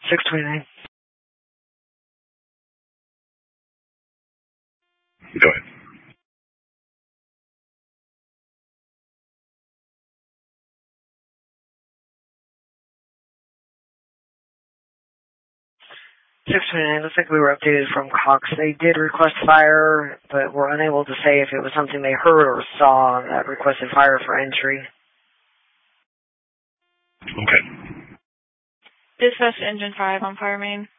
629. Go ahead. Looks like we were updated from Cox. They did request fire, but were unable to say if it was something they heard or saw that requested fire for entry. Okay. Dispatch Engine 5 on fire main.